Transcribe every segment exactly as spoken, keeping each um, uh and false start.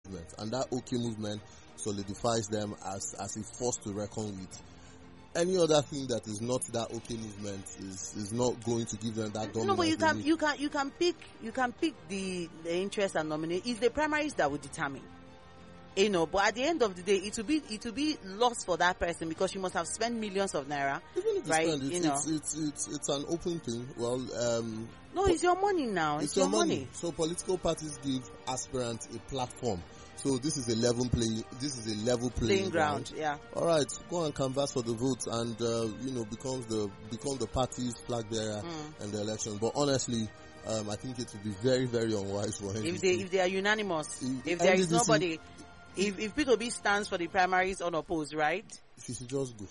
movement, and that OK movement solidifies them as as a force to reckon with. Any other thing that is not that OK movement is is not going to give them that dominance. No, but you can you can you can pick you can pick the, the interest and nominate. It's the primaries that will determine. You know, but at the end of the day, it will be it will be lost for that person because you must have spent millions of naira, Even if right? Spend, it's, you know, it's, it's it's it's an open thing. Well, um, no, it's your money now. It's, it's your, your money. money. So political parties give aspirants a platform. So this is a level playing. This is a level playing, Playing ground, yeah. All right, go and canvass for the votes, and uh, you know becomes the become the party's flag bearer Mm. in the election. But honestly, um, I think it would be very very unwise for him. If they if they are unanimous, If- if there is N D C nobody, if if P two B stands for the primaries unopposed, right? She should just go.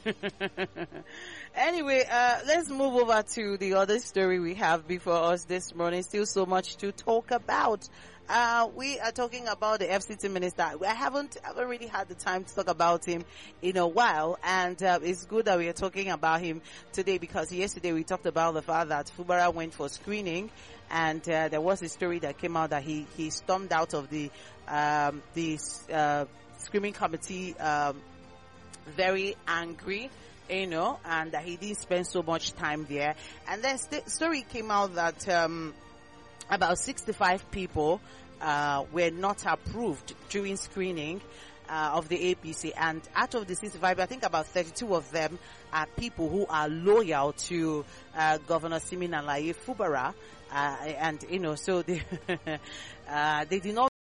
Anyway, uh, let's move over to the other story we have before us this morning. Still so much to talk about. Uh, we are talking about the F C T minister. I haven't, haven't really had the time to talk about him in a while, and uh, it's good that we are talking about him today because yesterday we talked about the fact that Fubara went for screening, and uh, there was a story that came out that he he stormed out of the um, the uh, screening committee um, very angry, you know, and that he didn't spend so much time there. And then st- story came out that um, about sixty-five people uh, were not approved during screening uh, of the A P C, and out of the sixty-five, I think about thirty-two of them are people who are loyal to uh, Governor Siminalayi Fubara, uh, and you know, so they uh, they did not